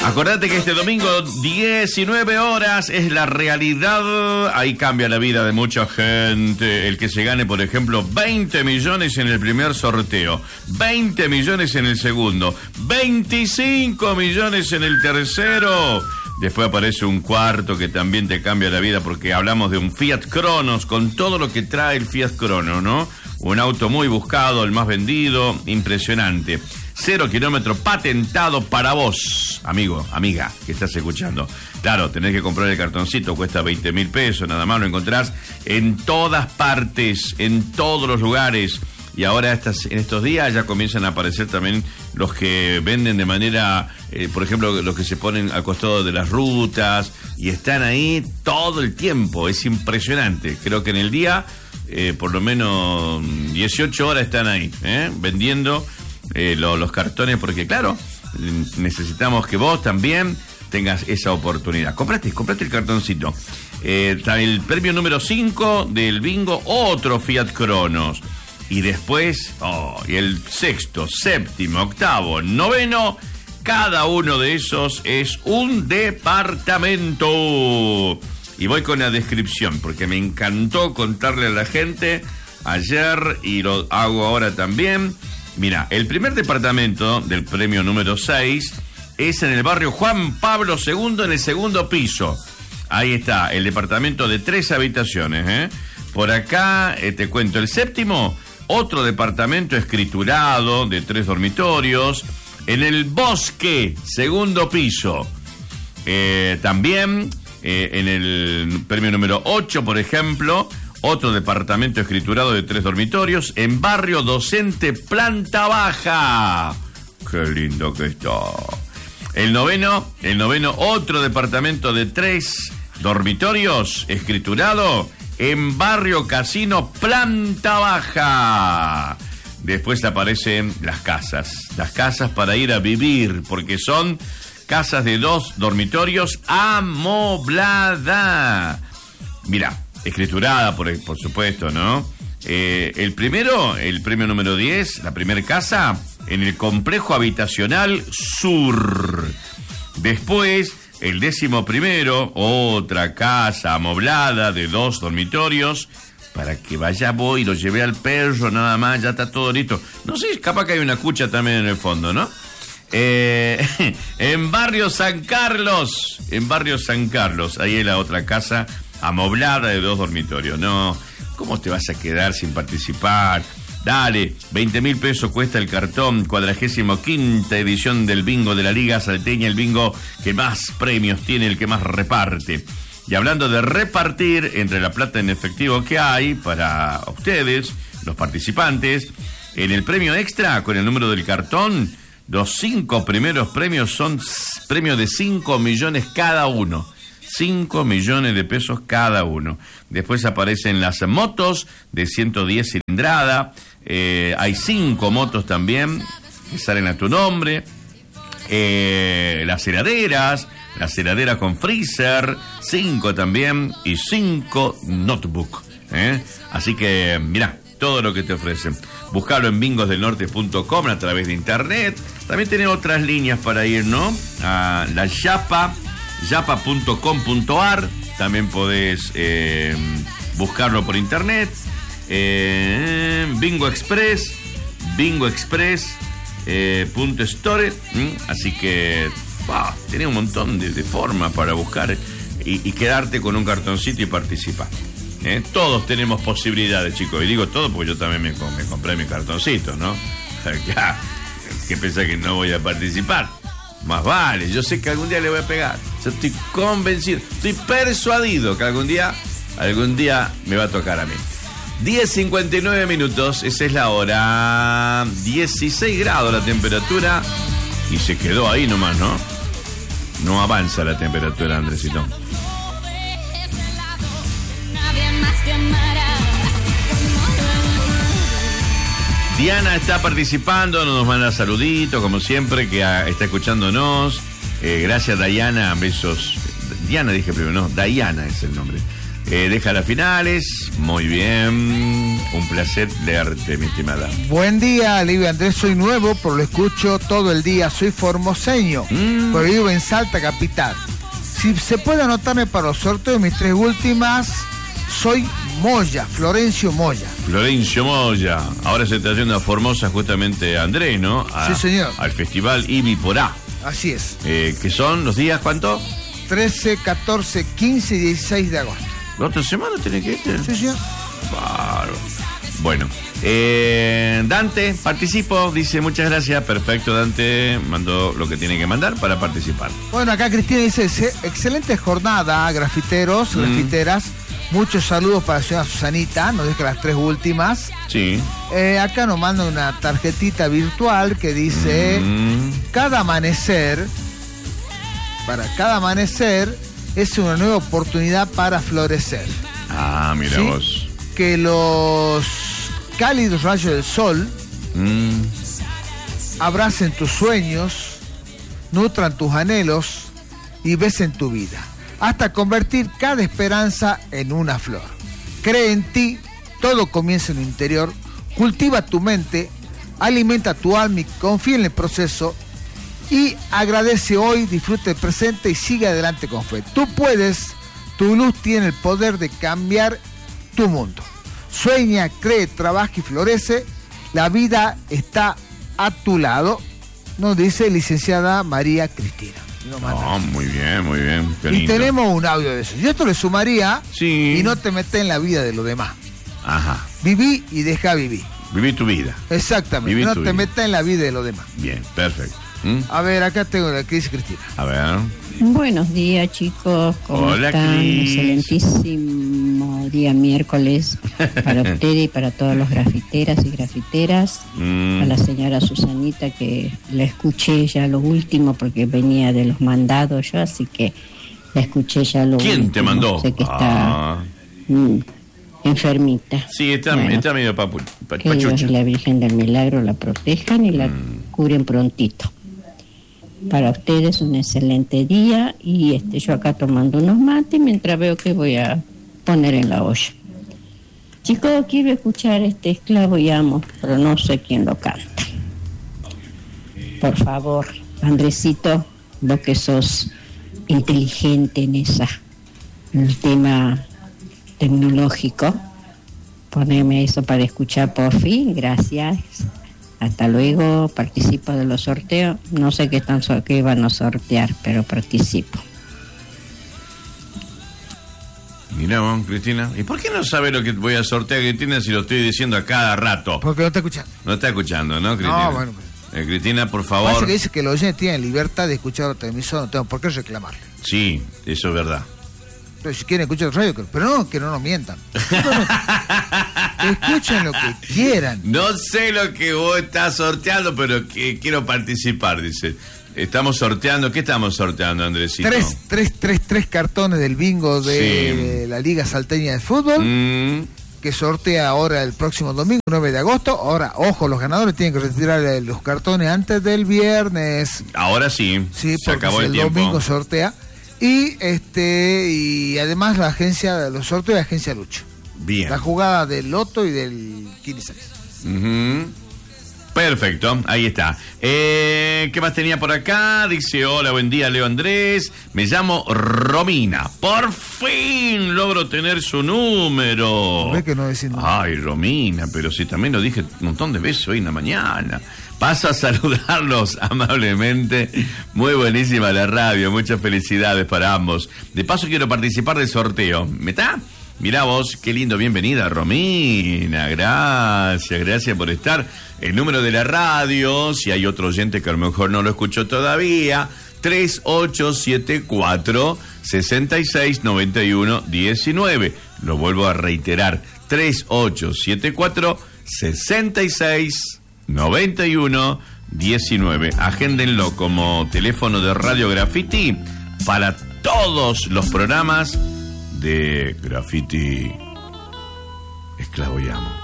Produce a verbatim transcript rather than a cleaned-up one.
Acordate que este domingo, diecinueve horas, es la realidad. Ahí cambia la vida de mucha gente. El que se gane, por ejemplo, veinte millones en el primer sorteo, veinte millones en el segundo, veinticinco millones en el tercero. Después aparece un cuarto que también te cambia la vida, porque hablamos de un Fiat Cronos, con todo lo que trae el Fiat Cronos, ¿no? Un auto muy buscado, el más vendido, impresionante. Cero kilómetro patentado para vos, amigo, amiga, que estás escuchando. Claro, tenés que comprar el cartoncito, cuesta veinte mil pesos, nada más, lo encontrás en todas partes, en todos los lugares. Y ahora estas, en estos días ya comienzan a aparecer también los que venden de manera, eh, por ejemplo, los que se ponen al costado de las rutas y están ahí todo el tiempo. Es impresionante. Creo que en el día, eh, por lo menos dieciocho horas están ahí, ¿eh? vendiendo eh, lo, los cartones, porque claro, necesitamos que vos también tengas esa oportunidad. Comprate, comprate el cartoncito. Eh, está el premio número cinco del bingo, otro Fiat Cronos. Y después, oh, y el sexto, séptimo, octavo, noveno, cada uno de esos es un departamento. Y voy con la descripción, porque me encantó contarle a la gente ayer y lo hago ahora también. Mira, el primer departamento del premio número seis es en el barrio Juan Pablo segundo, en el segundo piso. Ahí está, el departamento de tres habitaciones, ¿eh? Por acá, eh, te cuento, el séptimo... Otro departamento escriturado de tres dormitorios en el Bosque, segundo piso. Eh, también eh, en el premio número ocho, por ejemplo, otro departamento escriturado de tres dormitorios en Barrio Docente, planta baja. Qué lindo que está. El noveno, el noveno, otro departamento de tres dormitorios escriturado en Barrio Casino, planta baja. Después aparecen las casas. Las casas para ir a vivir, porque son casas de dos dormitorios amoblada. Mira, escriturada, por, por supuesto, ¿no? Eh, el primero, el premio número diez, la primera casa, en el complejo habitacional Sur. Después... el décimo primero, otra casa amoblada de dos dormitorios, para que vaya vos y lo lleve al perro, nada más, ya está todo listo. No sé, capaz que hay una cucha también en el fondo, ¿no? Eh, en Barrio San Carlos, en Barrio San Carlos, ahí es la otra casa amoblada de dos dormitorios. No, ¿cómo te vas a quedar sin participar? Dale, veinte mil pesos cuesta el cartón, cuadragésimo quinta edición del bingo de la Liga Salteña, el bingo que más premios tiene, el que más reparte. Y hablando de repartir, entre la plata en efectivo que hay para ustedes, los participantes, en el premio extra, con el número del cartón, los cinco primeros premios son premios de cinco millones cada uno. cinco millones de pesos cada uno. Después aparecen las motos de ciento diez cilindrada. Eh, hay cinco motos también que salen a tu nombre. Eh, las heladeras, las heladeras con freezer, cinco también, y cinco notebook. ¿eh? Así que, mirá, todo lo que te ofrecen. Buscalo en bingos del norte punto com a través de internet. También tiene otras líneas para ir, ¿no? A la Yapa, yapa punto com punto ar. También podés eh, buscarlo por internet. Eh, Bingo Express, Bingo Express eh, punto store. ¿Mm? Así que bah, tenés un montón de, de formas para buscar y, y quedarte con un cartoncito y participar. ¿eh? Todos tenemos posibilidades, chicos. Y digo todo porque yo también me, me compré mi cartoncito, ¿no? Ya, ¿qué pensás que no voy a participar? Más vale, yo sé que algún día le voy a pegar. Yo estoy convencido, estoy persuadido que algún día, algún día me va a tocar a mí. diez cincuenta y nueve minutos, esa es la hora. dieciséis grados la temperatura. Y se quedó ahí nomás, ¿no? No avanza la temperatura, Andresito. Diana está participando, nos manda saluditos, como siempre, que a, está escuchándonos. Eh, gracias, Diana, besos. Diana dije primero, no, Diana es el nombre. Eh, deja las finales. Muy bien. Un placer leerte, mi estimada. Buen día, Livia Andrés. Soy nuevo, pero lo escucho todo el día. Soy formoseño, mm. pero vivo en Salta Capital. Si se puede anotarme para los sorteos, mis tres últimas, soy Moya, Florencio Moya. Florencio Moya. Ahora se está yendo a Formosa justamente Andrés, ¿no? A, sí, señor. Al festival Ibiporá. Así es. Eh, ¿Qué son los días? ¿Cuánto? trece, catorce, quince y dieciséis de agosto. ¿La otra semana tiene que ir? Sí, señor. Claro. Bueno, eh, Dante, participo, dice muchas gracias, perfecto, Dante, mandó lo que tiene que mandar para participar. Bueno, acá Cristina dice, excelente jornada, grafiteros, mm. grafiteras, muchos saludos para la señora Susanita, nos deja las tres últimas. Sí. Eh, acá nos manda una tarjetita virtual que dice, mm. cada amanecer, para cada amanecer es una nueva oportunidad para florecer. Ah, mira ¿sí? vos. Que los cálidos rayos del sol mm. abracen tus sueños, nutran tus anhelos y besen tu vida, hasta convertir cada esperanza en una flor. Cree en ti, todo comienza en el interior, cultiva tu mente, alimenta tu alma y confía en el proceso y agradece hoy, disfruta el presente y sigue adelante con fe. Tú puedes, tu luz tiene el poder de cambiar tu mundo. Sueña, cree, trabaja y florece. La vida está a tu lado, nos dice licenciada María Cristina. No, oh, muy bien, muy bien. Qué y lindo. Tenemos un audio de eso. Yo esto le sumaría sí. y no te metes en la vida de los demás. Ajá. Viví y deja vivir. Viví tu vida. Exactamente. Viví no te vida. metas en la vida de los demás. Bien, perfecto. ¿Mm? A ver, acá tengo la que dice Cristina. A ver. Buenos días, chicos. ¿Cómo Hola, están? Cris. Excelentísimo día miércoles para ustedes y para todos los grafiteras y grafiteras. Mm. A la señora Susanita, que la escuché ya lo último porque venía de los mandados yo, así que la escuché ya lo ¿Quién último. te mandó? Sé que está ah. mm, enfermita. Sí, está, bueno, está medio papu, pa, que Dios y la Virgen del Milagro la protejan y la mm. curen prontito. Para ustedes un excelente día y este yo acá tomando unos mates mientras veo que voy a poner en la olla. Chicos, quiero escuchar este Esclavo y Amo, pero no sé quién lo canta. Por favor, Andresito, vos que sos inteligente en esa, en el tema tecnológico, poneme eso para escuchar por fin, gracias. Hasta luego, participo de los sorteos. No sé qué, están, qué van a sortear, pero participo. Mira vos, Cristina. ¿Y por qué no sabe lo que voy a sortear, Cristina, si lo estoy diciendo a cada rato? Porque no está escuchando. No está escuchando, ¿no, Cristina? No, bueno. Pues. Eh, Cristina, por favor. Parece que dice que los oyentes tienen libertad de escuchar otra emisora, no tengo por qué reclamarle. Sí, eso es verdad. Pero si quieren escuchar radio, pero no, que no nos mientan. Escuchen lo que quieran. No sé lo que vos estás sorteando, pero que quiero participar, dice. Estamos sorteando, ¿qué estamos sorteando, Andresito? Tres, tres, tres, tres cartones del bingo de sí. la Liga Salteña de Fútbol, mm. que sortea ahora el próximo domingo, nueve de agosto. Ahora, ojo, los ganadores tienen que retirar los cartones antes del viernes. Ahora sí, sí se acabó el, el tiempo. domingo sortea. Y este y además la agencia, los sorteos de la agencia Lucho. Bien. La jugada del Loto y del quince. Uh-huh. Perfecto, ahí está. Eh, ¿Qué más tenía por acá? Dice, hola, buen día, Leo Andrés. Me llamo Romina. Por fin logro tener su número. ¿Ve que no decís nada? Ay, Romina, pero si también lo dije un montón de veces hoy en la mañana. Paso a saludarlos amablemente. Muy buenísima la radio, muchas felicidades para ambos. De paso quiero participar del sorteo. ¿Me está? Mirá vos, qué lindo, bienvenida, Romina. Gracias, gracias por estar. El número de la radio, si hay otro oyente que a lo mejor no lo escuchó todavía, tres ocho siete cuatro, seis seis nueve uno uno nueve. Lo vuelvo a reiterar, tres ocho siete cuatro, seis seis noventa y uno diecinueve. Agéndenlo como teléfono de Radio Graffiti para todos los programas de Graffiti Esclavo y Amo.